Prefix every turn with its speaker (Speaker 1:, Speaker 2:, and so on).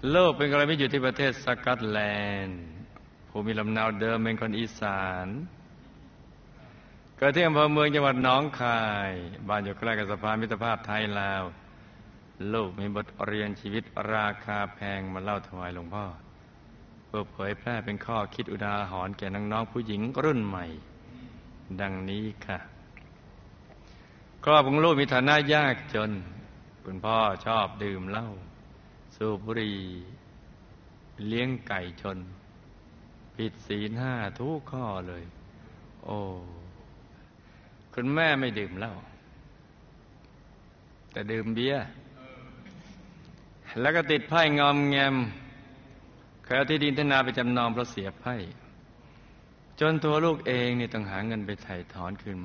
Speaker 1: ลูกเป็นกระมิตรอยู่ที่ประเทศสกอตแลนด์ภูมิลำเนาเดิมเป็นคนอีสานเกิดที่อำเภอเมืองจังหวัดหนองคายบ้านอยู่ใกล้กับสะพานมิตรภาพไทยลาวลูกมีบทเรียนชีวิตราคาแพงมาเล่าถวายหลวงพ่อเพื่อเผยแพร่เป็นข้อคิดอุทาหรณ์แก่น้องๆผู้หญิงรุ่นใหม่ดังนี้ค่ะครอบครัวของลูกมีฐานะยากจนคุณพ่อชอบดื่มเหล้าสูบบุหรี่เลี้ยงไก่ชนผิดศีลห้าทุกข้อเลยโอ้คุณแม่ไม่ดื่มเหล้าแต่ดื่มเบียร์แล้วก็ติดไพ่งอมแงมเคยเอาที่ดินที่นาไปจำนองเพราะเสียไพ่จนตัวลูกเองนี่ต้องหาเงินไปไถ่ถอนคืน